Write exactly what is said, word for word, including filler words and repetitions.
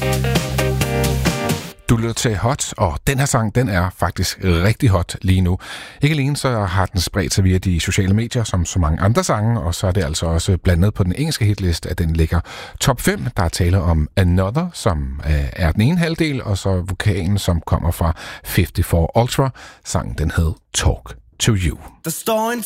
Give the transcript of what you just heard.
Du lytter til Hot, og den her sang, den er faktisk rigtig hot lige nu. Ikke alene så har den spredt sig via de sociale medier, som så mange andre sange, og så er det altså også blandet på den engelske hitliste, at den ligger top fem. Der er tale om Another, som er den ene halvdel, og så vokalen, som kommer fra femoghalvfjerds Ultra. Sangen, den hed Talk to You. Der står en